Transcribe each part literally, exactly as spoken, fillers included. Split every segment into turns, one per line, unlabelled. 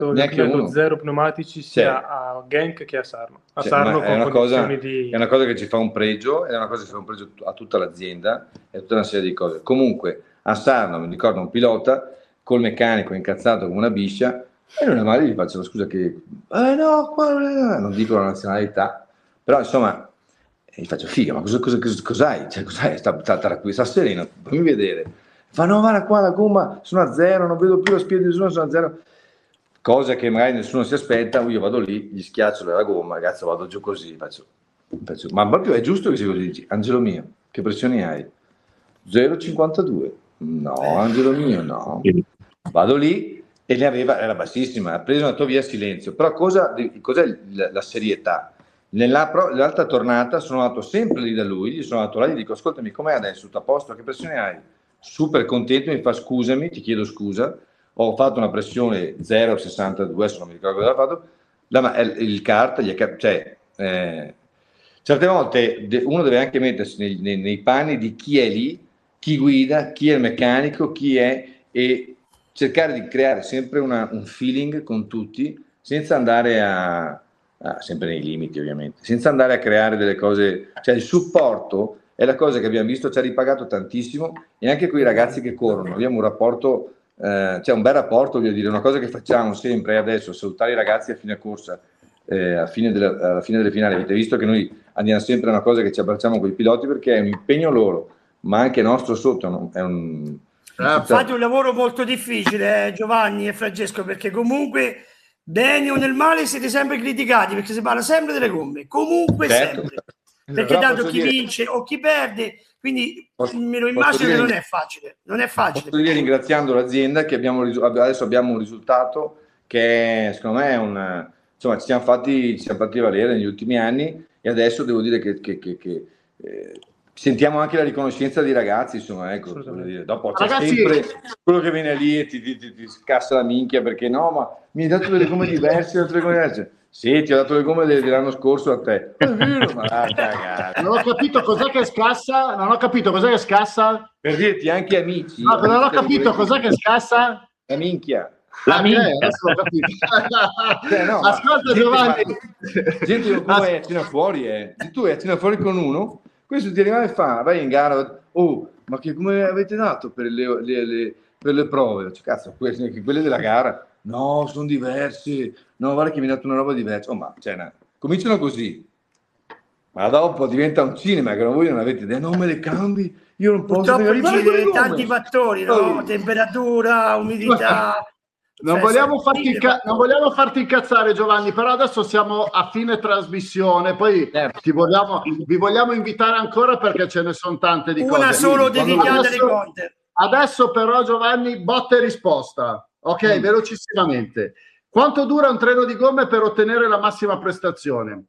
neanche uno.
Zero pneumatici sia
Cioè,
a Genk che a Sarno. A
cioè,
Sarno
ma è
con
una cosa,
condizioni di...
è una cosa che ci fa un pregio, è una cosa che ci fa un pregio a tutta l'azienda e a tutta una serie di cose. Comunque, a Sarno mi ricordo un pilota col meccanico incazzato come una biscia e non è male, gli faccio scusa che eh no, qua non dico la nazionalità, però insomma gli faccio figa, ma cosa, cosa, cosa, cos'hai? Cioè, cos'hai? Sta, sta, sta, qui, sta sereno, fammi vedere. Fa no, guarda qua la gomma, sono a zero, non vedo più la spia di nessuno, sono a zero. Cosa che magari nessuno si aspetta, io vado lì, gli schiaccio la gomma, ragazzi, vado giù così, faccio, faccio, ma proprio è giusto che si così dici, Angelo mio, che pressioni hai? zero virgola cinquantadue. No, Angelo mio, no. Vado lì e ne aveva, era bassissima, ha preso una tua via silenzio. Però cosa, cos'è la, la serietà? Nella, nell'altra tornata sono andato sempre lì da lui, gli sono andato là e gli dico, ascoltami, com'è adesso? Tutto a posto? Che pressione hai? Super contento, mi fa scusami, ti chiedo scusa, ho fatto una pressione zero virgola sessantadue, adesso non mi ricordo cosa ha fatto, la, il kart, gli è, cioè, eh, certe volte uno deve anche mettersi nei, nei, nei panni di chi è lì, chi guida, chi è il meccanico, chi è, e cercare di creare sempre una, un feeling con tutti, senza andare a, a, sempre nei limiti ovviamente, senza andare a creare delle cose, cioè il supporto è la cosa che abbiamo visto, ci ha ripagato tantissimo, e anche con i ragazzi che corrono, abbiamo un rapporto, eh, cioè un bel rapporto, voglio dire, una cosa che facciamo sempre adesso, salutare i ragazzi a fine corsa, eh, a fine della, alla fine delle finali, avete visto che noi andiamo sempre a una cosa che ci abbracciamo con i piloti perché è un impegno loro, ma anche nostro sotto, no? È un...
Uh, fate un lavoro molto difficile, eh, Giovanni e Francesco, perché comunque bene o nel male siete sempre criticati, perché si parla sempre delle gomme, comunque
certo.
sempre, perché tanto chi dire... vince o chi perde, quindi posso, me lo immagino dire, che non è facile, non è facile.
Posso dire, ringraziando l'azienda, che abbiamo, adesso abbiamo un risultato che secondo me è un, insomma, ci siamo fatti, ci siamo fatti valere negli ultimi anni, e adesso devo dire che, che, che, che eh, sentiamo anche la riconoscenza dei ragazzi, insomma, ecco, dire. Dopo c'è ragazzi, sempre quello che viene lì e ti, ti, ti, ti scassa la minchia perché no, ma mi hai dato delle gomme diverse, dato delle gomme diverse. Sì, ti ho dato le gomme dell'anno scorso a te. È vero, ma
ah, non ho capito cos'è che scassa, non ho capito cos'è che scassa.
Per dirti anche amici.
No, non ho capito cos'è che scassa.
La minchia.
La ah, minchia. Adesso l'ho capito. eh, no, ascolta Giovanni.
Ma, gente come a cena fuori, eh. Tu vai a cena fuori con uno, questo ti arriva e fa, vai in gara, oh, ma che come avete dato per le, le, le, per le prove? Cioè, cazzo, quelle, quelle della gara, no, sono diverse, no, guarda che mi ha dato una roba diversa, oh, ma cioè, no. Cominciano così, ma dopo diventa un cinema che non voi non avete idea, non me le cambi, io non posso.
Purtroppo tanti fattori, no? Temperatura, umidità.
Non vogliamo, farti non vogliamo farti incazzare, Giovanni, però adesso siamo a fine trasmissione, poi ti vogliamo, vi vogliamo invitare ancora perché ce ne sono tante di
Una
cose.
Una solo dedicata ai conti.
Adesso però, Giovanni, botta e risposta. Ok, mm. velocissimamente. Quanto dura un treno di gomme per ottenere la massima prestazione?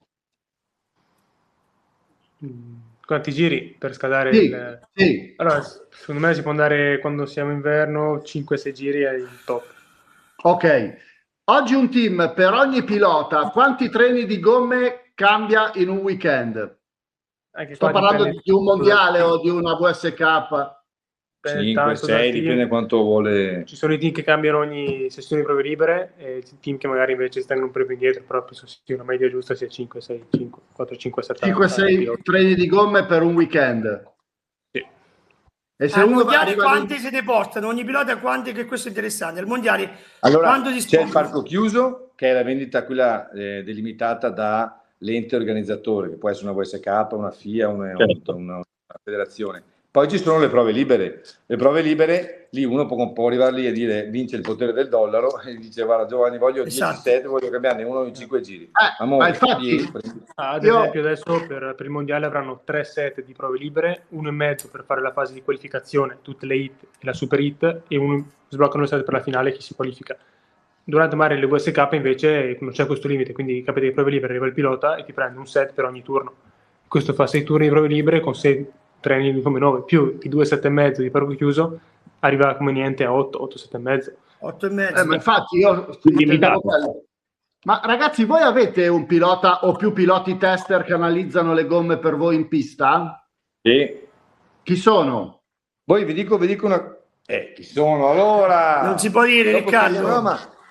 Quanti giri per scaldare?
Sì,
il...
sì.
Allora, secondo me si può andare, quando siamo inverno, cinque sei giri è il top.
Ok, oggi un team per ogni pilota, quanti treni di gomme cambia in un weekend?
Anche
Sto parlando di un mondiale o di una V S K?
cinque sei, dipende quanto vuole.
Ci sono i team che cambiano ogni sessione di prove libere e i team che magari invece stanno un po' più indietro, però penso sia una media giusta sia cinque sei, cinque, quattro, cinque, sette
cinque sei treni di gomme per un weekend.
Sì.
E se al uno mondiale quanti in... se ne portano ogni pilota, quanti, che questo è interessante, al mondiale
allora quando c'è il parco chiuso, che è la vendita quella eh, delimitata da l'ente organizzatore, che può essere una V S K, una F I A, una, certo. una, una federazione. Poi ci sono le prove libere. Le prove libere, lì uno può, può arrivare lì e dire vince il potere del dollaro e dice guarda Giovanni voglio esatto. dieci sette, voglio cambiarne uno in cinque giri.
Eh, Amore, ma infatti,
ah, ad io... esempio adesso per, per il mondiale avranno tre set di prove libere, uno e mezzo per fare la fase di qualificazione, tutte le hit e la super hit, e uno sbloccano il set per la finale, chi si qualifica. Durante magari le V S K invece non c'è questo limite, quindi capite che prove libere arriva il pilota e ti prende un set per ogni turno. Questo fa sei turni di prove libere con sei treni come nove più i due sette e mezzo di parco chiuso, arriva come niente a otto, otto, sette e mezzo.
otto e mezzo.
Eh, ma infatti io ma ragazzi, voi avete un pilota o più piloti tester che analizzano le gomme per voi in pista?
Sì.
Chi sono?
Voi vi dico, vi dico una eh, chi sono allora?
Non si può dire,
Dopo
Riccardo.
No, ma